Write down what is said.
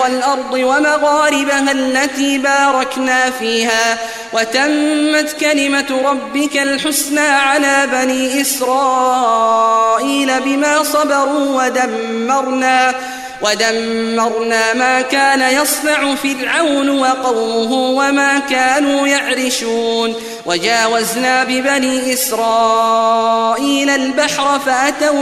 والأرض ومغاربها التي باركنا فيها وتمت كلمة ربك الحسنى على بني إسرائيل بما صبروا ودمرنا ما كان يصنع فرعون وقومه وما كانوا يعرشون وجاوزنا ببني إسرائيل البحر فأتوا